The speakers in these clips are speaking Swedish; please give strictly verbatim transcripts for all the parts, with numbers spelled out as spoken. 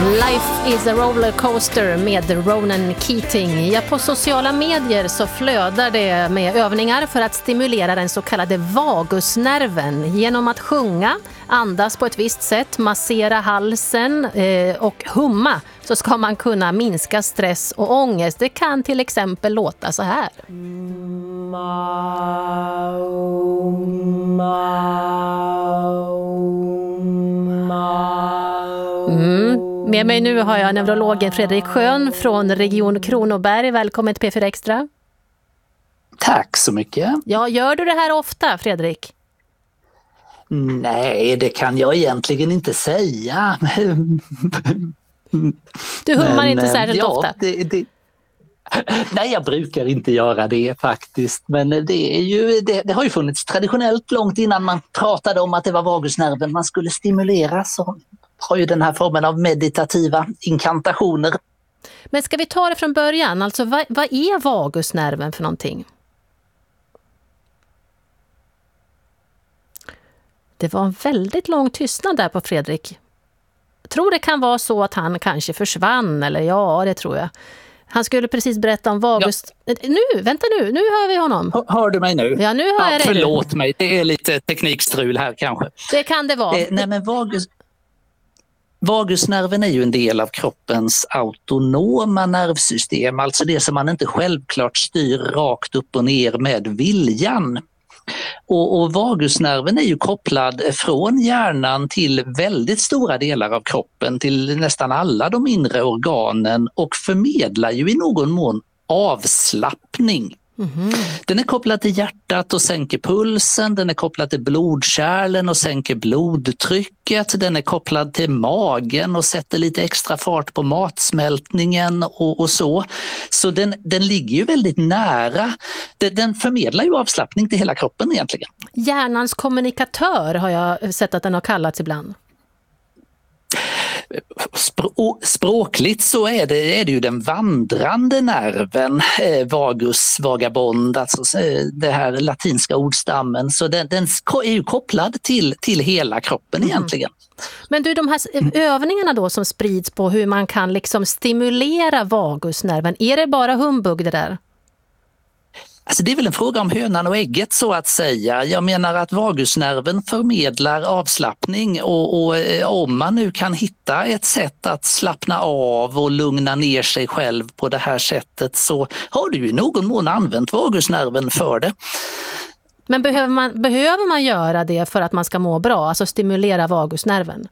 Life is a rollercoaster med Ronan Keating. Ja, på sociala medier så flödar det med övningar för att stimulera den så kallade vagusnerven. Genom att sjunga, andas på ett visst sätt, massera halsen eh, och humma så ska man kunna minska stress och ångest. Det kan till exempel låta så här. Mm. Med mig nu har jag neurologen Fredrik Schön från Region Kronoberg. Välkommen till P fyra Extra. Tack så mycket. Ja, gör du det här ofta, Fredrik? Nej, det kan jag egentligen inte säga. Du hummar Men, inte särskilt ja, ofta? Det, det... Nej, jag brukar inte göra det faktiskt. Men det, är ju, det, det har ju funnits traditionellt långt innan man pratade om att det var vagusnerven man skulle stimulera. Så har ju den här formen av meditativa inkantationer. Men ska vi ta det från början? Alltså, vad, vad är vagusnerven för någonting? Det var en väldigt lång tystnad där på Fredrik. Jag tror det kan vara så att han kanske försvann, eller ja, det tror jag. Han skulle precis berätta om vagus... Ja. Nu, vänta nu, nu hör vi honom. Hör, hör du mig nu? Ja, nu hör ja, jag dig. Förlåt mig, det är lite teknikstrul här kanske. Det kan det vara. Eh, nej, men vagus... Vagusnerven är ju en del av kroppens autonoma nervsystem, alltså det som man inte självklart styr rakt upp och ner med viljan. Och, och vagusnerven är ju kopplad från hjärnan till väldigt stora delar av kroppen, till nästan alla de inre organen och förmedlar ju i någon mån avslappning. Mm-hmm. Den är kopplad till hjärtat och sänker pulsen, den är kopplad till blodkärlen och sänker blodtrycket, den är kopplad till magen och sätter lite extra fart på matsmältningen och, och så. Så den, den ligger ju väldigt nära, den, den förmedlar ju avslappning till hela kroppen egentligen. Hjärnans kommunikatör har jag sett att den har kallats ibland. Språkligt så är det, är det ju den vandrande nerven, eh, vagus vagabond, alltså eh, det här latinska ordstammen. Så den, den är ju kopplad till, till hela kroppen mm. egentligen. Men du, de här övningarna då som sprids på hur man kan liksom stimulera vagusnerven, är det bara humbug det där? Alltså det är väl en fråga om hönan och ägget så att säga. Jag menar att vagusnerven förmedlar avslappning och, och om man nu kan hitta ett sätt att slappna av och lugna ner sig själv på det här sättet så har du ju i någon mån använt vagusnerven för det. Men behöver man, behöver man göra det för att man ska må bra, alltså stimulera vagusnerven?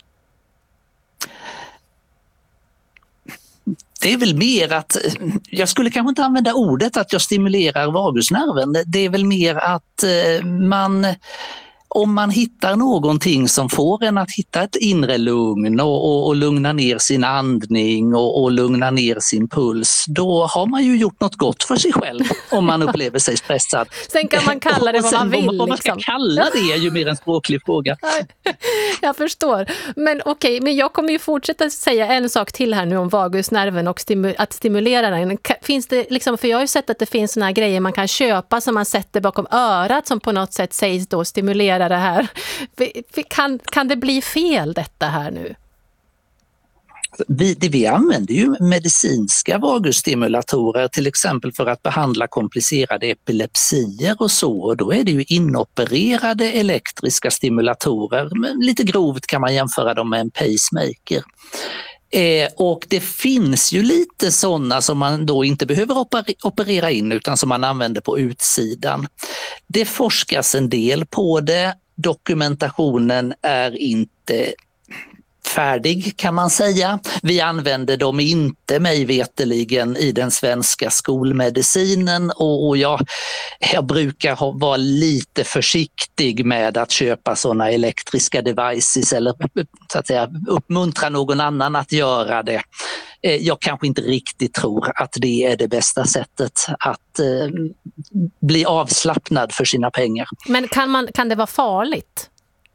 Det är väl mer att, jag skulle kanske inte använda ordet att jag stimulerar vagusnerven, det är väl mer att man, om man hittar någonting som får en att hitta ett inre lugn och, och, och lugna ner sin andning och, och lugna ner sin puls, då har man ju gjort något gott för sig själv om man upplever sig stressad. Sen kan man kalla det vad man vill. Vad man ska liksom. kalla det är ju mer en språklig fråga. Jag förstår. Men okej, okay, men jag kommer ju fortsätta säga en sak till här nu om vagusnerven och stimu- att stimulera den. Finns det liksom, för jag har ju sett att det finns såna här grejer man kan köpa som man sätter bakom örat som på något sätt sägs då stimulera det här. Kan, kan det bli fel detta här nu? Vi, det, vi använder ju medicinska vagusstimulatorer till exempel för att behandla komplicerade epilepsier och så. Och då är det ju inopererade elektriska stimulatorer. Men lite grovt kan man jämföra dem med en pacemaker. Eh, och det finns ju lite sådana som man då inte behöver oper- operera in utan som man använder på utsidan. Det forskas en del på det. Dokumentationen är inte färdig kan man säga. Vi använder dem inte mig veteligen i den svenska skolmedicinen och, och jag, jag brukar ha, vara lite försiktig med att köpa sådana elektriska devices eller så att säga, uppmuntra någon annan att göra det. Jag kanske inte riktigt tror att det är det bästa sättet att eh, bli avslappnad för sina pengar. Men kan, man, kan det vara farligt?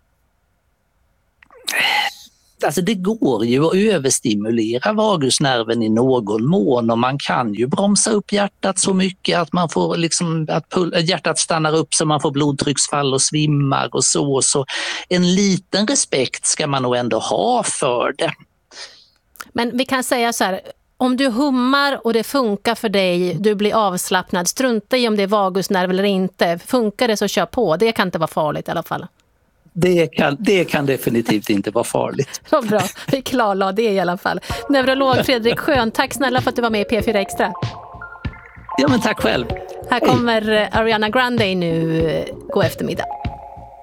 Alltså det går ju att överstimulera vagusnerven i någon mån och man kan ju bromsa upp hjärtat så mycket att man får liksom att hjärtat stannar upp så man får blodtrycksfall och svimmar och så. Så en liten respekt ska man nog ändå ha för det. Men vi kan säga så här, om du hummar och det funkar för dig, du blir avslappnad, strunta i om det är vagusnerv eller inte. Funkar det så kör på, det kan inte vara farligt i alla fall. Det kan, det kan definitivt inte vara farligt. Vad bra, vi klarlade det i alla fall. Neurolog Fredrik Schön, tack snälla för att du var med i P fyra Extra. Ja, men tack själv. Här kommer Ariana Grande nu, god eftermiddag.